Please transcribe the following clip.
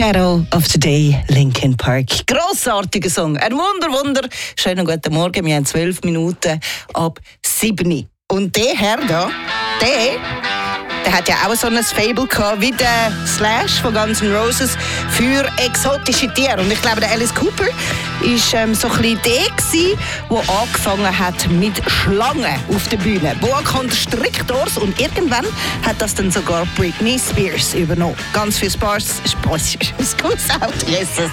Shadow of the Day, Linkin Park. Grossartiger Song. Ein Wunder. Schönen guten Morgen. Wir haben 12 Minuten ab 7. Und der Herr da, der hat ja auch so ein Fable gehabt, wie der Slash von Guns N' Roses für exotische Tiere. Und ich glaube, der Alice Cooper war so ein bisschen der, der angefangen hat mit Schlangen auf der Bühne. Boa Constrictors. Und irgendwann hat das dann sogar Britney Spears übernommen. Ganz viel Spaß. Excuse out, Jesus.